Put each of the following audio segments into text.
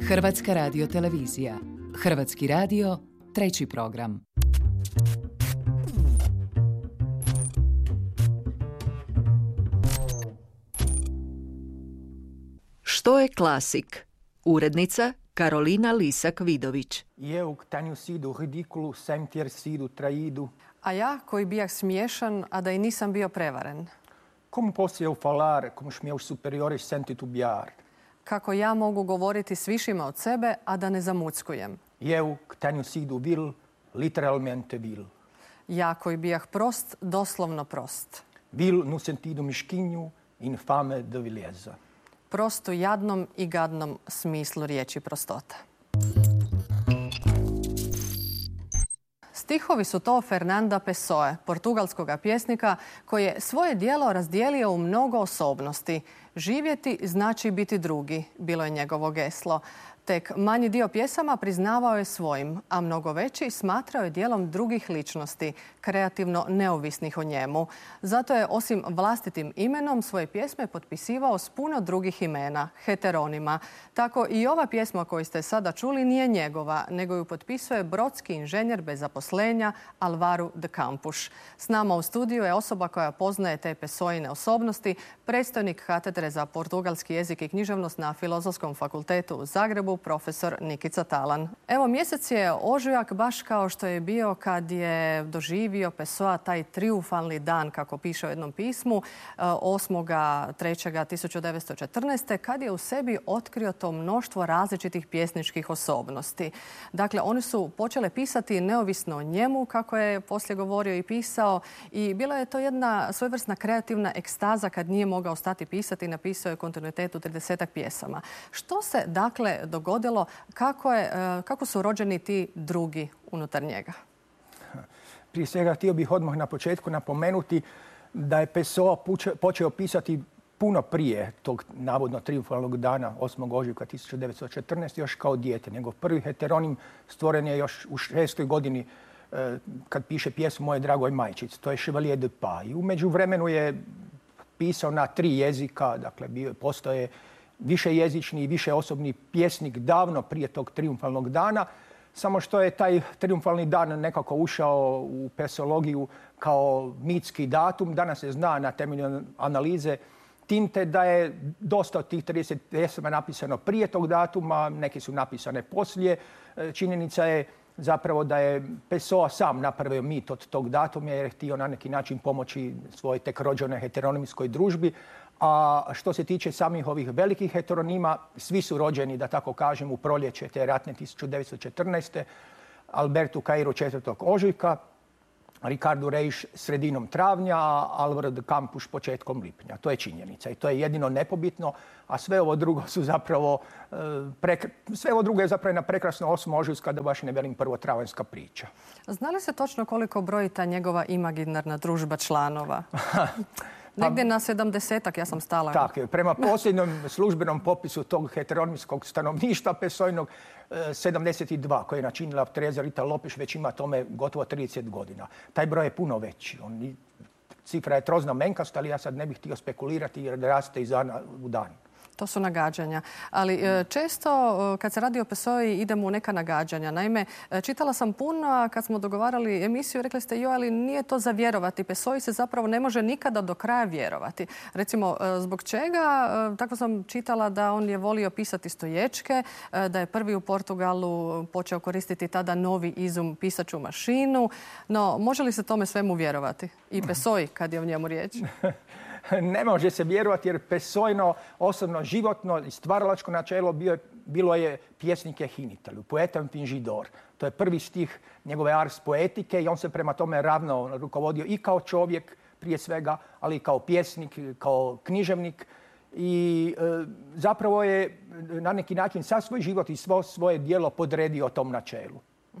Hrvatska radiotelevizija. Hrvatski radio, treći program. Što je klasik? Urednica Karolina Lisak-Vidović. Eu que tenho sido ridículo sem ter sido traído. A ja koji bijah smiješan, a da i nisam bio prevaren. Como posso eu falar com os meus superiores sem titubear? Kako ja mogu govoriti s višima od sebe, a da ne zamuckujem. Eu que tenho sido vil, literalmente vil. Ja koji bijah prost, doslovno prost. Vil no sentido mesquinho, infame de vileza. Prost u jadnom i gadnom smislu riječi prostota. Stihovi su to Fernanda Pessoe, portugalskog pjesnika koji je svoje djelo razdijelio u mnogo osobnosti. Živjeti znači biti drugi, bilo je njegovo geslo. Tek manji dio pjesama priznavao je svojim, a mnogo veći smatrao je djelom drugih ličnosti, kreativno neovisnih o njemu. Zato je osim vlastitim imenom svoje pjesme potpisivao s puno drugih imena, heteronima. Tako i ova pjesma koju ste sada čuli nije njegova, nego ju potpisuje brodski inženjer bez zaposlenja Alvaro de Campos. S nama u studiju je osoba koja poznaje te Pessoine osobnosti, predstojnik katedre za portugalski jezik i književnost na Filozofskom fakultetu u Zagrebu, profesor Nikica Talan. Evo, mjesec je ožujak baš kao što je bio kad je doživio Pessoa taj triumfalni dan, kako piše u jednom pismu, 8.3.1914. kad je u sebi otkrio to mnoštvo različitih pjesničkih osobnosti. Dakle, oni su počele pisati neovisno o njemu, kako je poslije govorio i pisao, i bila je to jedna svojevrsna kreativna ekstaza kad nije mogao stati pisati i napisao je kontinuitetu 30-ak pjesama. Što se dakle dogodilo? Kako su rođeni ti drugi unutar njega? Prije svega htio bih odmah na početku napomenuti da je Pessoa počeo pisati puno prije tog navodno triumfalnog dana 8. ožujka 1914. još kao dijete. Njegov prvi heteronim stvoren je još u 6. godini kad piše pjesmu Moje dragoj majčici. To je Chevalier de Pas. I u međuvremenu je pisao na 3 jezika, dakle postoje višejezični i višeosobni pjesnik davno prije tog triumfalnog dana, samo što je taj triumfalni dan nekako ušao u pessologiju kao mitski datum. Danas se zna na temelju analize tinte da je dosta od tih 30 pjesama napisano prije tog datuma, neke su napisane poslije. Činjenica je zapravo da je Pessoa sam napravio mit od tog datuma jer je htio na neki način pomoći svojoj tek rođenoj heteronimskoj družbi. A što se tiče samih ovih velikih heteronima, svi su rođeni, da tako kažem, u proljeće te ratne 1914. Alberto Cairo 4. ožujka, Ricardo Reis sredinom travnja, a Alvaro de Campos početkom lipnja. To je činjenica i to je jedino nepobitno, a sve ovo drugo su zapravo sve ovo drugo je zapravo na prekrasno 8. ožujska, da baš ne velim prvotravanjska priča. Zna li se točno koliko broji ta njegova imaginarna družba članova? Negdje na 70-ak, ja sam stala. Tako je. Prema posljednjem službenom popisu tog heteronimskog stanovništva Pessoinog 72, koje je načinila Teresa Rita Lopes, već ima tome gotovo 30 godina. Taj broj je puno veći. Cifra je troznamenkasta, ali ja sad ne bih htio spekulirati jer raste iz dana u dan. To su nagađanja. Ali često kad se radi o Pessoi idemo u neka nagađanja. Naime, čitala sam puno, a kad smo dogovarali emisiju rekli ste ali nije to za vjerovati. Pessoi se zapravo ne može nikada do kraja vjerovati. Recimo, zbog čega? Tako sam čitala da on je volio pisati stoječke, da je prvi u Portugalu počeo koristiti tada novi izum, pisaču mašinu. No, može li se tome svemu vjerovati? I Pessoi kad je o njemu riječ? Ne može se vjerovati jer Pessoino osobno životno i stvaralačko načelo bilo je pjesnike hinitalu, poetam fingidor. To je prvi stih njegove ars poetike i on se prema tome ravno rukovodio i kao čovjek prije svega, ali i kao pjesnik, kao književnik. I zapravo je na neki način sav svoj život i svoje djelo podredio tom načelu.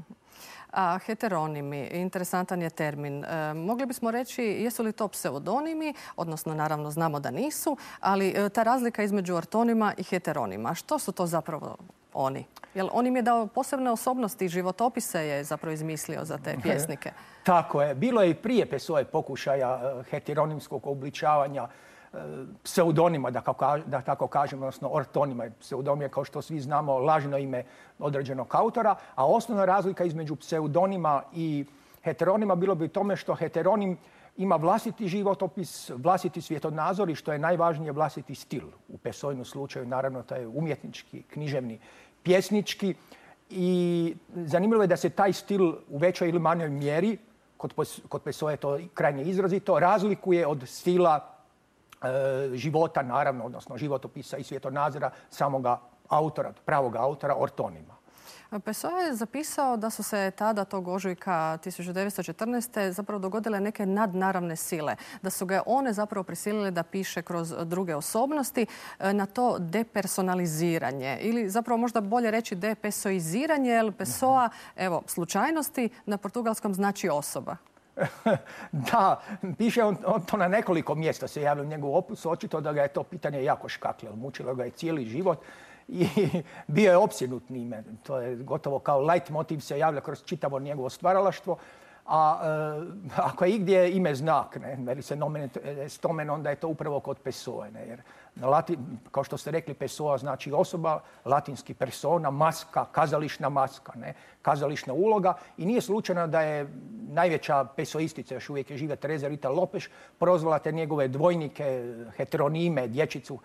A heteronimi, interesantan je termin. Mogli bismo reći jesu li to pseudonimi, odnosno naravno znamo da nisu, ali ta razlika između ortonima i heteronima, što su to zapravo oni? Jer on im je dao posebne osobnosti, životopise je zapravo izmislio za te pjesnike. Tako je. Bilo je i prije Pessoe pokušaja heteronimskog obličavanja pseudonima, da tako kažem, odnosno ortonima. Pseudonim je, kao što svi znamo, lažno ime određenog autora, a osnovna razlika između pseudonima i heteronima bilo bi u tome što heteronim ima vlastiti životopis, vlastiti svjetonazor i što je najvažnije vlastiti stil. U Pessoinu slučaju, naravno, to je umjetnički, književni, pjesnički. I zanimljivo je da se taj stil u većoj ili manjoj mjeri, kod Pessoa je to krajnje izrazito, razlikuje od stila života, naravno, odnosno životopisa i svjetonazora samoga autora, pravog autora, ortonima. Pessoa je zapisao da su se tada, tog ožujka 1914. zapravo dogodile neke nadnaravne sile. Da su ga one zapravo prisilile da piše kroz druge osobnosti na to depersonaliziranje. Ili zapravo možda bolje reći depessoiziranje, jer Pessoa, evo, slučajnosti na portugalskom znači osoba. Da, piše on to na nekoliko mjesta se javlja u njegovu opusu. Očito da ga je to pitanje jako škakljalo. Mučilo ga je cijeli život. I bio je opsjednut njime. To je gotovo kao light motiv se javlja kroz čitavo njegovo stvaralaštvo. A ako je igdje ime znak, veli se nomen est omen, onda je to upravo kod Pessoe. Jer kao što ste rekli, Pessoa znači osoba, latinski persona, maska, kazališna maska, kazališna uloga. I nije slučajno da je najveća pesoistica, još uvijek je živa, Teresa Rita Lopes, prozvala te njegove dvojnike, heteronime, dječicu,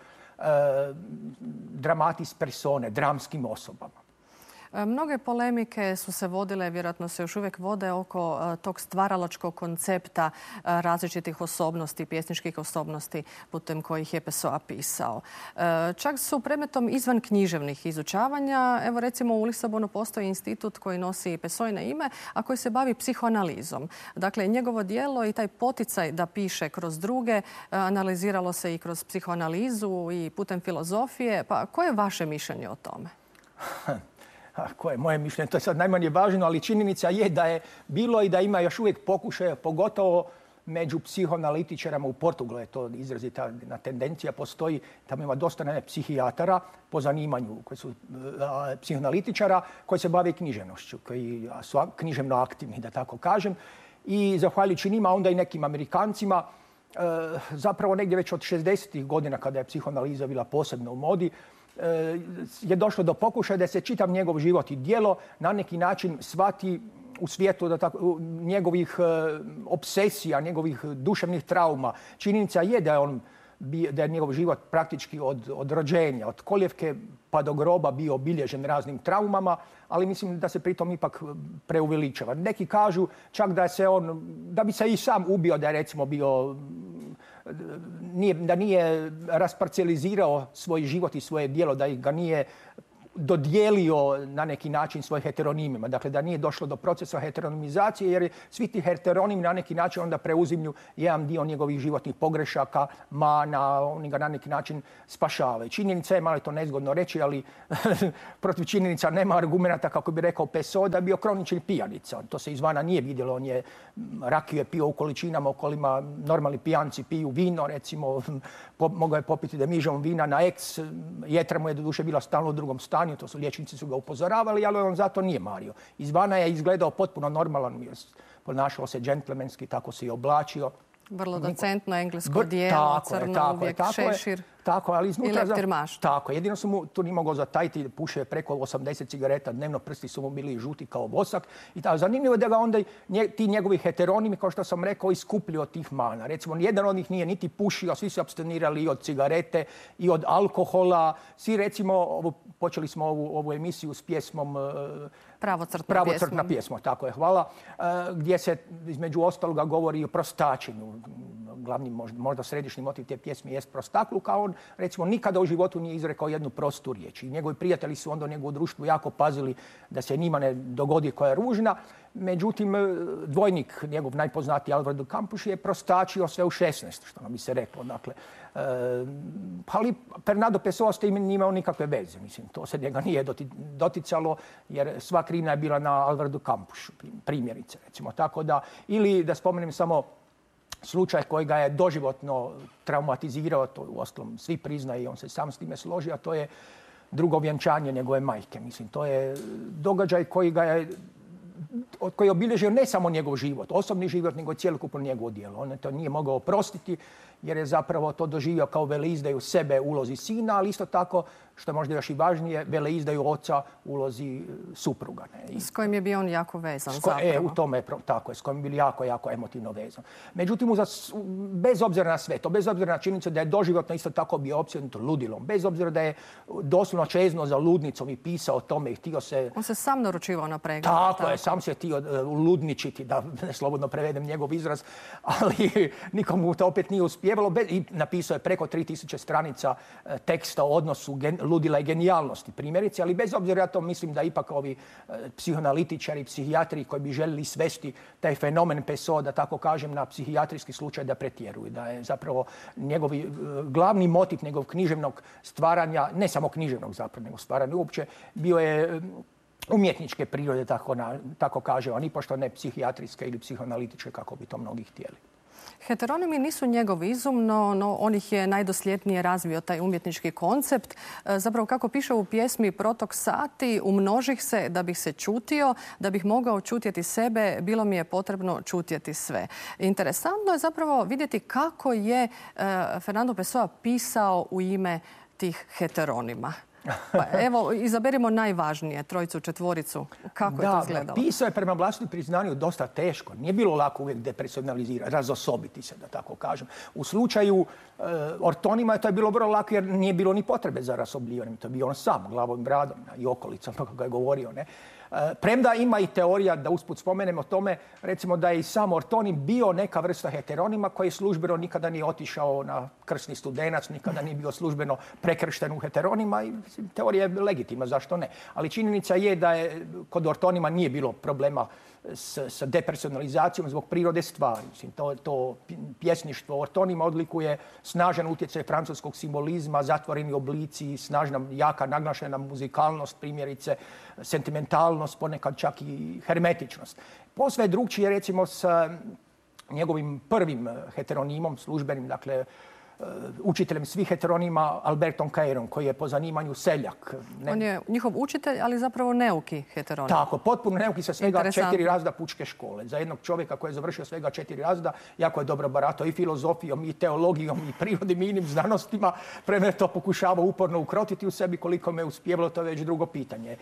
dramatis persone, dramskim osobama. Mnoge polemike su se vodile, vjerojatno se još uvijek vode, oko tog stvaralačkog koncepta različitih osobnosti, pjesničkih osobnosti putem kojih je Pessoa pisao. Čak su predmetom izvan književnih izučavanja. Evo recimo u Lisabonu postoji institut koji nosi Pessoino ime, a koji se bavi psihoanalizom. Dakle, njegovo djelo i taj poticaj da piše kroz druge analiziralo se i kroz psihoanalizu i putem filozofije. Pa koje je vaše mišljenje o tome? Koje je moje mišljenje? To je sad najmanje važno, ali činjenica je da je bilo i da ima još uvijek pokušaja, pogotovo među psihoanalitičarama u Portugalu je to izrazita tendencija. Postoji, tamo ima dosta psihijatara po zanimanju, koji su psihoanalitičara, koji se bave književnošću, koji su književno aktivni, da tako kažem. I zahvaljujući njima, onda i nekim Amerikancima, zapravo negdje već od 60-ih godina, kada je psihoanaliza bila posebno u modi, je došlo do pokušaja da se čitav njegov život i djelo na neki način shvati u svijetu njegovih obsesija, njegovih duševnih trauma. Činjenica je da je njegov život praktički od rođenja, od koljevke pa do groba bio obilježen raznim traumama, ali mislim da se pritom ipak preuveličava. Neki kažu čak da bi se i sam ubio, da je recimo bio, da nije rasparcijalizirao svoj život i svoje djelo, da ga nije dodijelio na neki način svojim heteronimima. Dakle, da nije došlo do procesa heteronimizacije, jer svi ti heteronimi na neki način onda preuzimlju jedan dio njegovih životnih pogrešaka, mana, oni ga na neki način spašavaju. Činjenica je, malo je to nezgodno reći, ali protiv činjenica nema argumenata, kako bi rekao Pessoa, da je bio kronični pijanica. To se izvana nije vidjelo. On je rakiju je pio u količinama u kojima normalni pijanci piju vino, recimo, mogao je popiti demižom vina na eks, jetra mu je doduše bila stalno u drugom stanju, to su liječnici su ga upozoravali, ali on zato nije mario. Izvana je izgledao potpuno normalan, ponašao se džentlmenski, tako se i oblačio. Vrlo decentno englesko dijelo, crno, uvijek šešir. Tako, ali iznutra... I leptir mašta. Tako, jedino su mu tu nije mogao zatajiti, pušio je preko 80 cigareta dnevno, prsti su mu bili žuti kao vosak. I tako, zanimljivo je da ga onda ti njegovi heteronimi, kao što sam rekao, iskuplju od tih mana. Recimo, nijedan od njih nije niti pušio, svi su apstinirali i od cigarete i od alkohola. Svi, recimo, počeli smo ovu emisiju s pjesmom... Pravocrtna pjesma, tako je, hvala. Gdje se između ostaloga govori i o prostačenju. Glavni, možda središnji motiv te pjesme jest prostakluk, a on recimo nikada u životu nije izrekao jednu prostu riječ. I njegovi prijatelji su onda u njegovu društvu jako pazili da se njima ne dogodi koja je ružna. Međutim, dvojnik, njegov najpoznatiji Álvaro de Campos je prostačio sve u 16, što nam bi se reklo. Dakle, ali Fernando Pessoa s tim nije imao nikakve veze. Mislim, to se njega nije doticalo, jer sva krivnja je bila na Álvaro de Camposu, primjerice, recimo. Tako da, ili da spomenem samo slučaj koji ga je doživotno traumatizirao, to uostalom svi priznaju i on se sam s time složio, a to je drugo vjenčanje njegove majke. Mislim, to je događaj koji je obilježio ne samo njegov život, osobni život, nego cjelokupno njegovo djelo. On to nije mogao oprostiti jer je zapravo to doživio kao veleizdaju sebe u ulozi sina, ali isto tako, što je možda još i važnije, veleizdaju oca u ulozi supruga. Ne? S kojim je bio on jako vezan zapravo. U tome, tako je, s kojim je bio jako emotivno vezan. Međutim, bez obzira na sve to, bez obzira na činjenicu da je doživotno isto tako bio opsjednut ludilom, bez obzira da je doslovno čeznuo za ludnicom i pisao o tome i htio se... On se sam naručivao na pregled. Tako je, sam se htio ludničiti, da ne slobodno prevedem njegov izraz, ali nikomu to opet nije uspjevalo. I napisao je preko 3000 stranica teksta o odnosu ludila i genijalnosti, primjerice, ali bez obzira ja to mislim da ipak ovi psihoanalitičari, psihijatri koji bi željeli svesti taj fenomen Pessoa, da tako kažem, na psihijatrijski slučaj da pretjeruju. Da je zapravo njegovi glavni motiv njegov književnog stvaranja, ne samo književnog zapravo, nego stvaranja uopće, bio je umjetničke prirode, tako kaže, a nipošto ne psihijatrijske ili psihoanalitičke, kako bi to mnogi htjeli. Heteronimi nisu njegov izum, no on ih je najdosljednije razvio taj umjetnički koncept. Zapravo, kako piše u pjesmi Protok sati, umnožih se da bih se čutio, da bih mogao čutjeti sebe, bilo mi je potrebno čutjeti sve. Interesantno je zapravo vidjeti kako je Fernando Pessoa pisao u ime tih heteronima. Pa evo, izaberimo najvažnije, trojicu, četvoricu. Kako je to izgledalo? Pisao je prema vlastitom priznanju dosta teško. Nije bilo lako uvijek depersonalizirati, razosobiti se, da tako kažem. U slučaju ortonima to je bilo vrlo lako jer nije bilo ni potrebe za rasobljivanjem. To je bio on sam, glavom i bradom i okolicom, kako je govorio. Ne? Premda ima i teorija, da usput spomenemo o tome, recimo da je i sam ortonim bio neka vrsta heteronima koji službeno nikada nije otišao na krsni studenac, nikada nije bio službeno prekršten u heteronima i teorija je legitimna, zašto ne. Ali činjenica je da je kod ortonima nije bilo problema sa depersonalizacijom zbog prirode stvari. To pjesništvo ortonima odlikuje snažan utjecaj francuskog simbolizma, zatvoreni oblici, snažna, jaka, naglašena muzikalnost, primjerice, sentimentalnost, ponekad čak i hermetičnost. Posve je drugčije, recimo, sa njegovim prvim heteronimom, službenim, dakle, učiteljem svih heteronima, Albertom Cairom, koji je po zanimanju seljak. On je njihov učitelj, ali zapravo neuki heteronim. Tako, potpuno neuki sa svega 4 razreda pučke škole. Za jednog čovjeka koji je završio svega 4 razreda, jako je dobro baratao i filozofijom, i teologijom, i prirodnim i inim znanostima. Prema to pokušava uporno ukrotiti u sebi, koliko me uspjevalo, to je već drugo pitanje.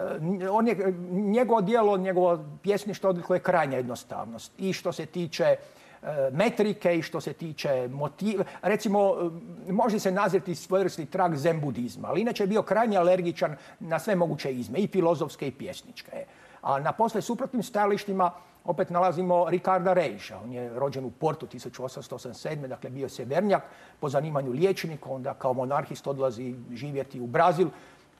Njegovo djelo, njegovo pjesništvo odlikuje krajnja jednostavnost. I što se tiče metrike i što se tiče motiva. Recimo, može se nazvati svojevrsni trag zen budizma, ali inače je bio krajnje alergičan na sve moguće izme, i filozofske i pjesničke. A na posve suprotnim stajalištima opet nalazimo Ricarda Reiša. On je rođen u Portu 1887. Dakle, bio je severnjak, po zanimanju liječnik, onda kao monarhist odlazi živjeti u Brazil.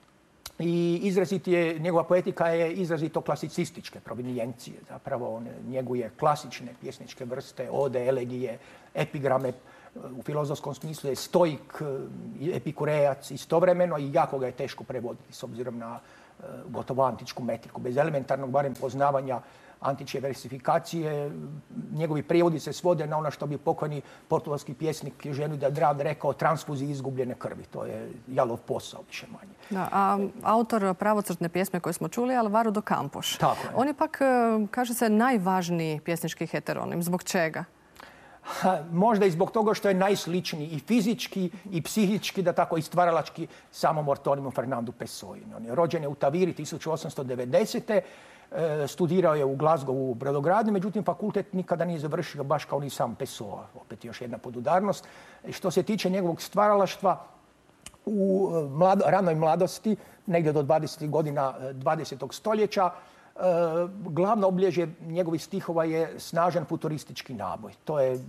I njegova poetika je izrazito klasicističke provenijencije. Zapravo on njeguje klasične pjesničke vrste, ode, elegije, epigrame. U filozofskom smislu je stoik, epikurejac istovremeno i jako ga je teško prevoditi s obzirom na gotovo antičku metriku. Bez elementarnog barem poznavanja antičke versifikacije, njegovi prijevodi se svode na ono što bi pokojni portugalski pjesnik Eugênio de Andrade rekao transfuziji izgubljene krvi. To je jalov posao, više manje. Da, a autor pravocrtne pjesme koje smo čuli je Álvaro de Campos. Tako je. On je pak, kaže se, najvažniji pjesnički heteronim. Zbog čega? Možda i zbog toga što je najsličniji i fizički i psihički, da tako i stvaralački samom ortonimu Fernandu Pessoi. On je rođen u Taviri 1890. Studirao je u Glasgowu u brodogradnji, međutim fakultet nikada nije završio, baš kao ni sam Pessoa. Opet još jedna podudarnost. Što se tiče njegovog stvaralaštva, u ranoj mladosti, negdje do 20. godina 20. stoljeća, glavno obilježje njegovih stihova je snažan futuristički naboj. To je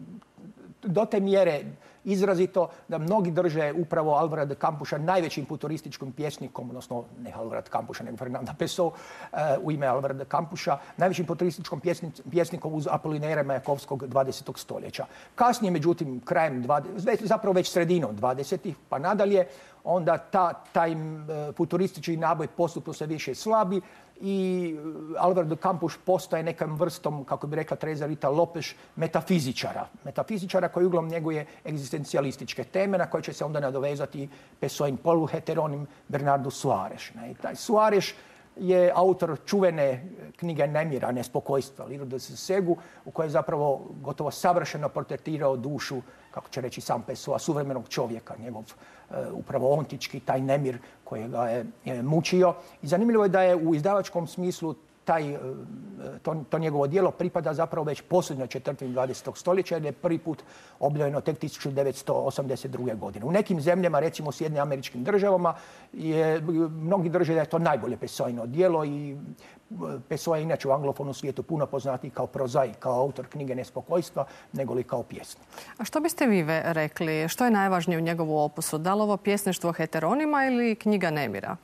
do te mjere izrazito da mnogi drže upravo Álvara de Camposa najvećim futurističkim pjesnikom, odnosno ne Álvara de Camposa, nego Fernanda Pessoa u ime Álvara de Camposa, najvećim futurističkim pjesnikom uz Apolinera Majakovskog 20. stoljeća. Kasnije, međutim, zapravo već sredinom 20. pa nadalje, onda taj futuristički naboj postupno se više slabi i Álvaro de Campos postaje nekom vrstom, kako bi rekla Teresa Rita Lopes, metafizičara. Metafizičara koji uglavnom njeguje egzistencijalističke teme na koje će se onda nadovezati Pessoin poluheteronim Bernardo Soares. Taj Soares je autor čuvene knjige Nemira, Nespokojstva, Livre de Segu, u kojoj je zapravo gotovo savršeno portretirao dušu, kako će reći sam Pessoa, suvremenog čovjeka, njegov upravo ontički, taj nemir koji ga je mučio. I zanimljivo je da je u izdavačkom smislu to njegovo djelo pripada zapravo već posljednjoj četvrtini 20. stoljeća, jer je prvi put objavljeno tek 1982. godine. U nekim zemljama, recimo u Sjedinjenim Američkim Državama, mnogi drže da je to najbolje Pessoino djelo i Pessoa je inače u anglofonu svijetu puno poznatiji kao prozaik, kao autor knjige Nespokojstva, nego li kao pjesnik. A što biste vi rekli? Što je najvažnije u njegovu opusu? Da li ovo pjesništvo heteronima ili knjiga Nemira?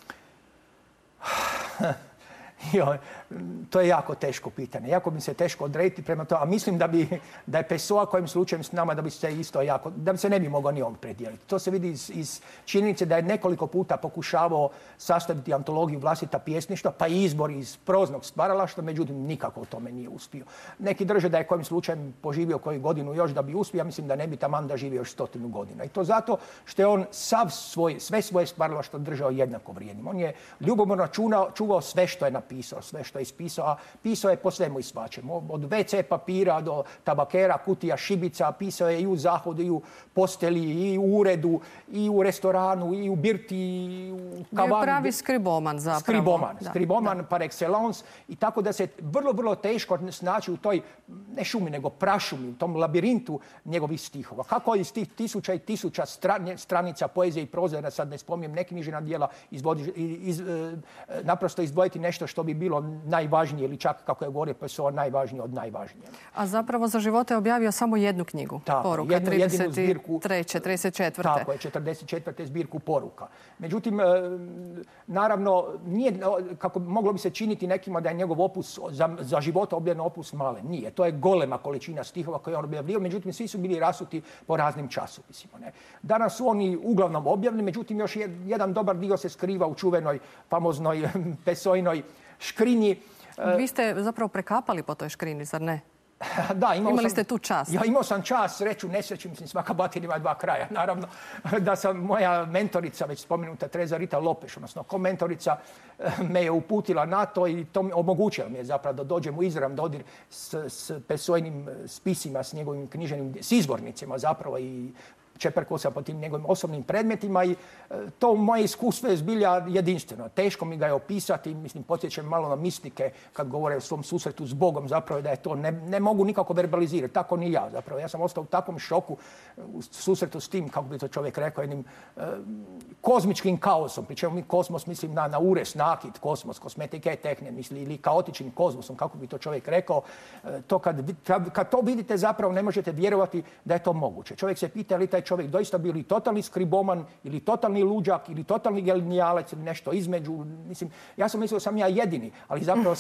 To je jako teško pitanje. Jako bi se teško odrediti prema to, a mislim da je Pessoa kojim slučajem s nama da bi se ne bi mogao ni on predijeliti. To se vidi iz činjenice da je nekoliko puta pokušavao sastaviti antologiju vlastita pjesništva, pa i izbor iz proznog stvaralaštva, međutim nikako u tome nije uspio. Neki drže da je kojim slučajem poživio koju godinu još da bi uspio, ja mislim da ne bi taman da živio još 100 godina. I to zato što je on sve svoje stvaralaštvo držao jednako vrijednim. On je ljubomorno čuvao sve što je napisao, sve što je ispisao, a pisao je po svemu i svačemu. Od WC papira do tabakera, kutija, šibica, pisao je i u zahodu, i u postelji, i u uredu, i u restoranu, i u birti, i u kavani. Bio je pravi skriboman zapravo. Skriboman par excellence. I tako da se vrlo, vrlo teško snaći u toj, ne šumi, nego prašumi, u tom labirintu njegovih stihova. Kako iz tih tisuća i tisuća stranica poezije i proze, da sad ne spominjem neknjižna djela, naprosto izdvojiti nešto što bi bilo najvažnije ili čak, kako je govorio Pessoa, najvažnije od najvažnije. A zapravo za života je objavio samo jednu knjigu, Poruka, jedinu zbirku. 34. Tako je, 44. zbirku Poruka. Međutim, naravno, nije, kako moglo bi se činiti nekima da je njegov opus, za života objavljen opus malen. Nije. To je golema količina stihova koje je on objavljivao, međutim, svi su bili rasuti po raznim časopisima. Danas su oni uglavnom objavljeni, međutim, još jedan dobar dio se skriva u čuvenoj, famoznoj Pessoinoj škrinji. Vi ste zapravo prekapali po toj škrinji, zar ne? Da, imali ste tu čast. Ja imao sam čast, sreću, nesreću, mislim, svaka batina ima dva kraja. Naravno, da sam moja mentorica, već spomenuta Teresa Rita Lopeš, odnosno mentorica, me je uputila na to i to omogućilo mi je zapravo da dođem u izravan dodir s Pessoinim spisima, s njegovim književnim, s izvornicima zapravo i čeprkao sam po tim njegovim osobnim predmetima i to moje iskustvo je zbilja jedinstveno. Teško mi ga je opisati, mislim, podsjećam malo na mistike kad govore o svom susretu s Bogom, zapravo da je to ne mogu nikako verbalizirati, tako ni ja zapravo. Ja sam ostao u takvom šoku u susretu s tim, kako bi to čovjek rekao, jednim kozmičkim kaosom, pri čemu mi kosmos mislim na ures, nakit, kosmos, kosmetike, tehne, misli, ili kaotičnim kozmosom, kako bi to čovjek rekao. To kad to vidite zapravo ne možete vjerovati da je to moguće. Čovjek se pita li taj čovjek doista bio ili totalni skriboman, ili totalni luđak, ili totalni genijalac, ili nešto između. Mislim, ja sam mislio da sam ja jedini, ali zapravo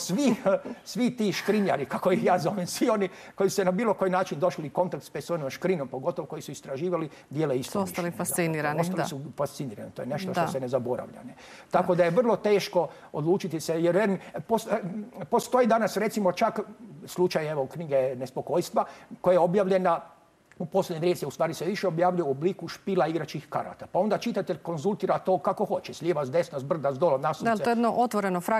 svi ti škrinjari, kako ih ja zovem, svi oni koji su se na bilo koji način došli u kontakt s Pessoinom škrinom, pogotovo koji su istraživali, dijele isto mišljenje. Ostali fascinirani. Ostali su fascinirani, to je nešto što se ne zaboravlja. Tako da je vrlo teško odlučiti se, jer postoji danas recimo čak slučaj knjige Nespokojstva, koja je objavljena u posljednje vrijeme, u stvari se više objavljuje u obliku špila igračih karata. Pa onda čitatelj konzultira to kako hoće, s lijeva, s desna, s brda, s dola, nasumice. Da, to je jedno otvoreno